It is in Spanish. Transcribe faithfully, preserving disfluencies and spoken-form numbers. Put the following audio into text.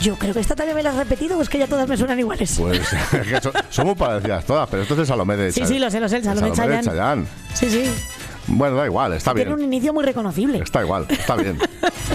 Yo creo que esta también me la has repetido, o es que ya todas me suenan iguales. Pues que son, son muy parecidas todas, pero esto es el Salomé de Sí, Chayanne. sí, lo sé, lo sé, el Salomé, Salomé de Chayanne. Chayanne. Sí, sí. Bueno, da igual, está bien. Tiene un inicio muy reconocible. Está igual, está bien.